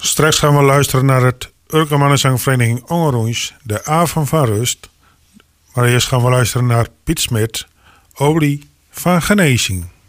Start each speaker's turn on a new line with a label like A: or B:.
A: Straks gaan we luisteren naar het Urkermannenzangvereniging Ongeroens, de Avond van Rust. Maar eerst gaan we luisteren naar Piet Smit, Olie van Genezing.